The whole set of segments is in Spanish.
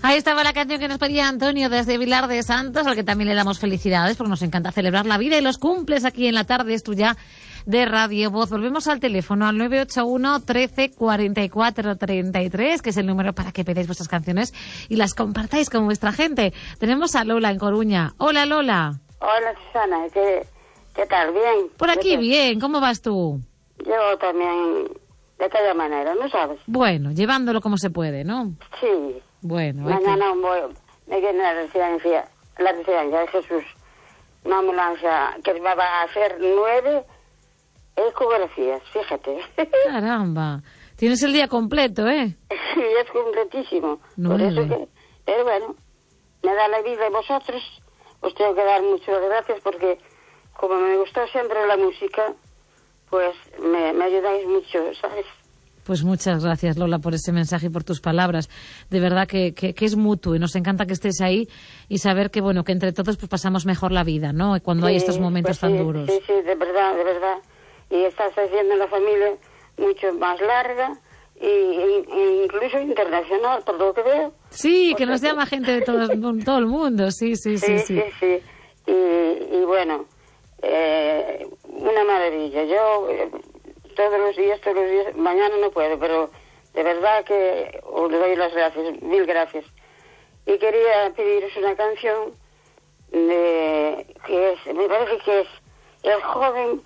Ahí estaba la canción que nos pedía Antonio desde Vilar de Santos, al que también le damos felicidades, porque nos encanta celebrar la vida y los cumples aquí en la tarde. Esto ya de Radio Voz. Volvemos al teléfono, al 981 13 44 33, que es el número para que pedáis vuestras canciones y las compartáis con vuestra gente. Tenemos a Lola en Coruña. Hola, Lola. Hola, Susana. ¿Qué tal? ¿Bien? Por aquí bien. ¿Cómo vas tú? Yo también, de aquella manera, ¿no sabes? Bueno, llevándolo como se puede, ¿no? Sí. Bueno. Mañana me viene la residencia de Jesús, una ambulancia que va a hacer 9 ecografías, fíjate. Caramba, tienes el día completo, ¿eh? Sí, es completísimo. 9. Por eso que, pero bueno, me da la vida y vosotros os tengo que dar muchas gracias porque como me gustó siempre la música, pues me ayudáis mucho, ¿sabes? Pues muchas gracias, Lola, por ese mensaje y por tus palabras. De verdad que es mutuo y nos encanta que estés ahí y saber que, bueno, que entre todos pues pasamos mejor la vida, ¿no? Cuando hay estos momentos pues tan duros. Sí, de verdad. Y estás haciendo la familia mucho más larga e incluso internacional, por lo que veo. Sí, que nos llama gente de todo el mundo, sí. Y bueno, una maravilla. Yo... todos los días, mañana no puedo, pero de verdad que os doy las gracias, mil gracias. Y quería pediros una canción me parece que es el joven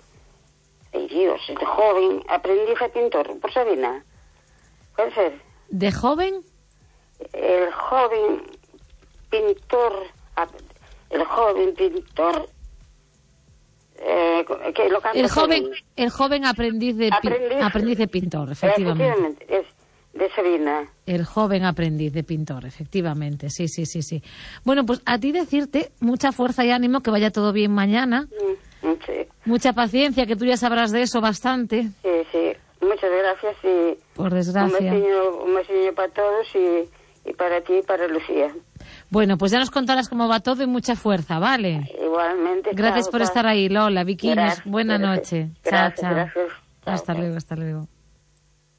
aprendiz de pintor, por Sabina. ¿Puede ser? ¿De joven? El joven pintor, que lo canta el joven aprendiz de pintor, efectivamente. Es de Sabina. El joven aprendiz de pintor, efectivamente, sí. Bueno, pues a ti decirte mucha fuerza y ánimo, que vaya todo bien mañana. Sí. Mucha paciencia, que tú ya sabrás de eso bastante. Sí. Muchas gracias y... Por desgracia. Un besillo para todos y para ti y para Lucía. Bueno, pues ya nos contarás cómo va todo y mucha fuerza, ¿vale? Igualmente. Gracias por estar ahí, Lola. Viquiños, buena noche. Gracias. Chao. Hasta luego.